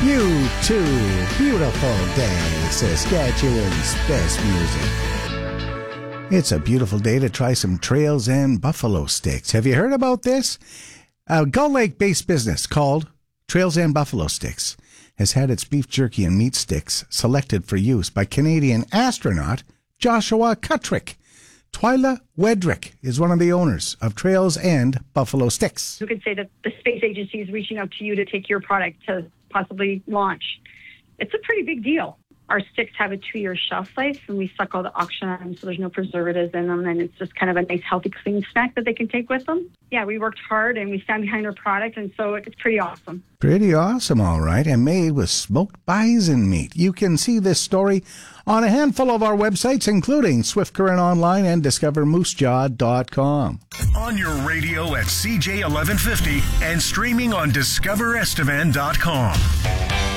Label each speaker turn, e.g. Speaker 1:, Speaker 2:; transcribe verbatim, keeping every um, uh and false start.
Speaker 1: You too, beautiful day, Saskatchewan's best music. It's a beautiful day to try some Trails End Buffalo Sticks. Have you heard about this? A Gull Lake-based business called Trails End Buffalo Sticks has had its beef jerky and meat sticks selected for use by Canadian astronaut Joshua Kutrick. Twyla Wedrick is one of the owners of Trails End Buffalo Sticks.
Speaker 2: You could say that the space agency is reaching out to you to take your product to possibly launch. It's a pretty big deal. Our sticks have a two-year shelf life, and we suck all the oxygen out of them, so there's no preservatives in them, and it's just kind of a nice, healthy, clean snack that they can take with them. Yeah, we worked hard, and we stand behind our product, and so it's pretty awesome.
Speaker 1: Pretty awesome, all right, and made with smoked bison meat. You can see this story on a handful of our websites, including Swift Current Online and discover moose jaw dot com.
Speaker 3: On your radio at C J eleven fifty and streaming on discover estevan dot com.